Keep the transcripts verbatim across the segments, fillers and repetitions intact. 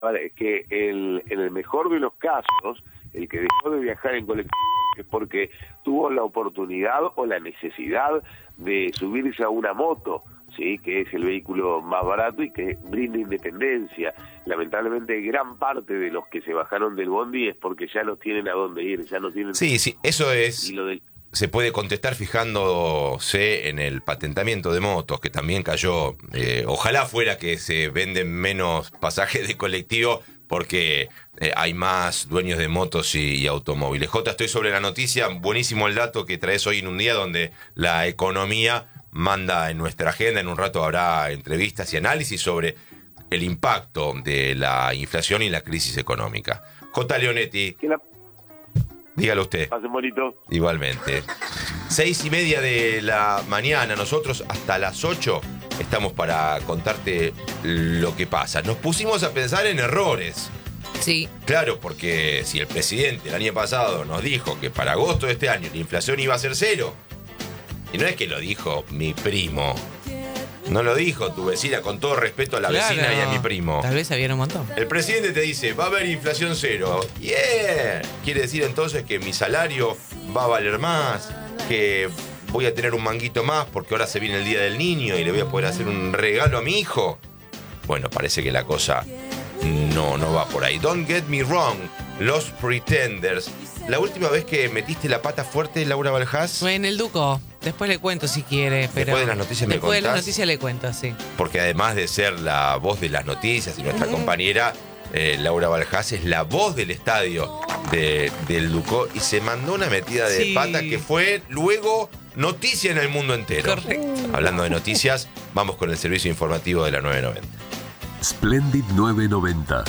que el, en el mejor de los casos, el que dejó de viajar en colectivo es porque tuvo la oportunidad o la necesidad de subirse a una moto, sí, que es el vehículo más barato y que brinda independencia. Lamentablemente gran parte de los que se bajaron del bondi es porque ya no tienen a dónde ir, ya no tienen... Sí, sí, eso es... Y lo del... Se puede contestar fijándose en el patentamiento de motos, que también cayó. Eh, ojalá fuera que se venden menos pasajes de colectivo, porque eh, hay más dueños de motos y, y automóviles. Jota, estoy sobre la noticia. Buenísimo el dato que traes hoy en un día donde la economía manda en nuestra agenda. En un rato habrá entrevistas y análisis sobre el impacto de la inflación y la crisis económica. Jota Leonetti. Dígalo usted. Pasen bonito. Igualmente. Seis y media de la mañana. Nosotros hasta las ocho estamos para contarte lo que pasa. Nos pusimos a pensar en errores. Sí. Claro, porque si el presidente el año pasado nos dijo que para agosto de este año la inflación iba a ser cero, y no es que lo dijo mi primo, no lo dijo tu vecina, con todo respeto a la Claro. vecina y a mi primo. Tal vez había un montón. El presidente te dice, va a haber inflación cero. ¡Yeah! Quiere decir entonces que mi salario va a valer más, que voy a tener un manguito más porque ahora se viene el Día del Niño y le voy a poder hacer un regalo a mi hijo. Bueno, parece que la cosa no, no va por ahí. Don't get me wrong, Los Pretenders. La última vez que metiste la pata fuerte, Laura Baljás, En el Duco. Después le cuento si quiere, pero... Después de las noticias me Después de las contás. noticias le cuento, sí. porque además de ser la voz de las noticias y nuestra Uh-huh. compañera, eh, Laura Baljás es la voz del estadio de, del Ducó y se mandó una metida de Sí. pata que fue luego noticia en el mundo entero. Correcto. Hablando de noticias, vamos con el servicio informativo de la nueve noventa. Splendid nueve noventa.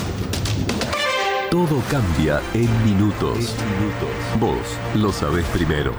Todo cambia en minutos. Vos lo sabés primero.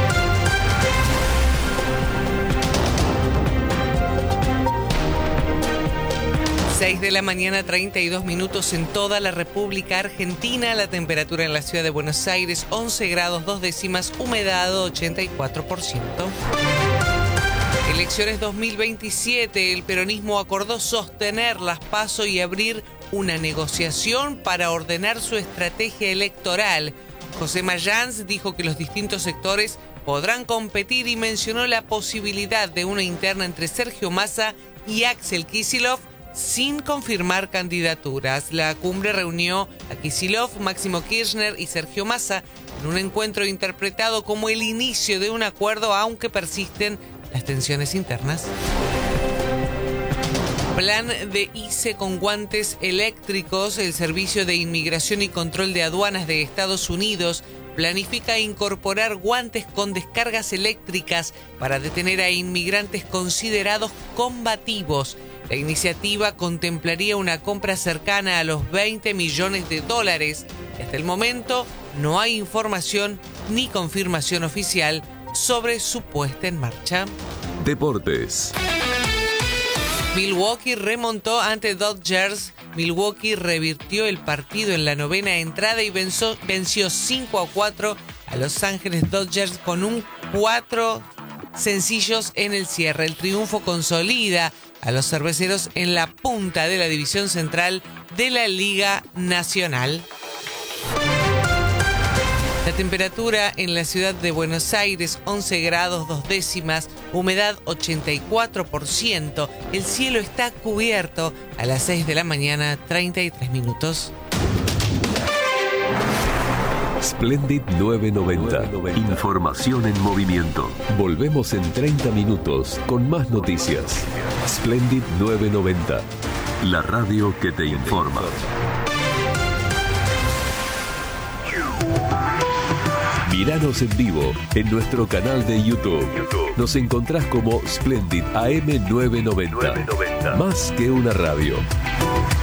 seis de la mañana, treinta y dos minutos en toda la República Argentina. La temperatura en la ciudad de Buenos Aires, once grados, dos décimas, humedad ochenta y cuatro por ciento. Elecciones dos mil veintisiete, el peronismo acordó sostener las PASO y abrir una negociación para ordenar su estrategia electoral. José Mayans dijo que los distintos sectores podrán competir y mencionó la posibilidad de una interna entre Sergio Massa y Axel Kicillof sin confirmar candidaturas. La cumbre reunió a Kicillof, Máximo Kirchner y Sergio Massa en un encuentro interpretado como el inicio de un acuerdo, aunque persisten las tensiones internas. Plan de I C E con guantes eléctricos. El Servicio de Inmigración y Control de Aduanas de Estados Unidos planifica incorporar guantes con descargas eléctricas para detener a inmigrantes considerados combativos. La iniciativa contemplaría una compra cercana a los veinte millones de dólares. Hasta el momento no hay información ni confirmación oficial sobre su puesta en marcha. Deportes. Milwaukee remontó ante Dodgers. Milwaukee revirtió el partido en la novena entrada y venció, venció cinco a cuatro a Los Ángeles Dodgers con un cuatro sencillos en el cierre. El triunfo consolida a los cerveceros en la punta de la división central de la Liga Nacional. La temperatura en la ciudad de Buenos Aires, once grados, dos décimas, humedad ochenta y cuatro por ciento. El cielo está cubierto a las seis de la mañana, treinta y tres minutos. Splendid nueve noventa. Información en movimiento. Volvemos en treinta minutos con más noticias. Splendid nueve noventa. La radio que te informa. Míranos en vivo en nuestro canal de YouTube. Nos encontrás como Splendid A M nueve noventa. Más que una radio.